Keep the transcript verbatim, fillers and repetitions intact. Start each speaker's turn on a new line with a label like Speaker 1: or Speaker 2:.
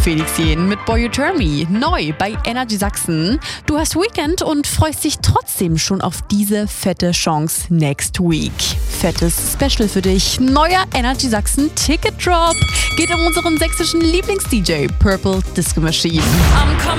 Speaker 1: Felix Jähn mit Boy You Turn Me, neu bei Energy Sachsen. Du hast Weekend und freust dich trotzdem schon auf diese fette Chance next week. Fettes Special für dich. Neuer Energy Sachsen Ticket Drop geht um unseren sächsischen Lieblings-D J Purple Disco Machine.